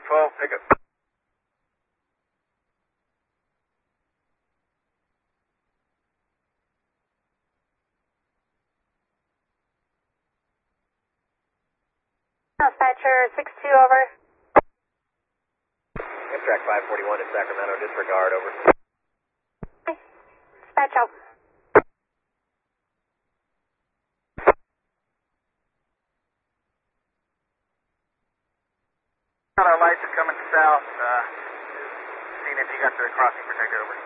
12, pickup. Dispatcher 62, over. Amtrak 541 in Sacramento, disregard, over. Dispatch out. Our lights are coming south, seeing if you got the crossing protector, over.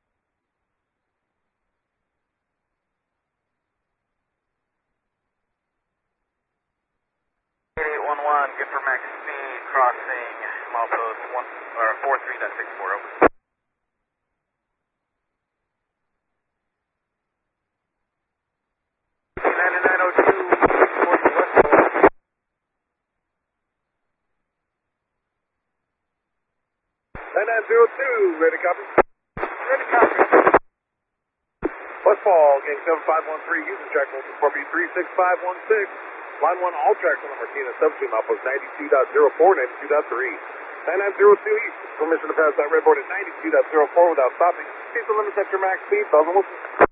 8811, good for max speed, crossing milepost 43.64, over. Ready copy? Ready, copy. Westfall, gang 7513, using track 164B36516. Line 1, all tracks on the Martinez substream, outpost 92.04, 92.3. 9902 east, permission to pass that red board at 92.04 without stopping. Please limit at your max speed, 1000 Wilson.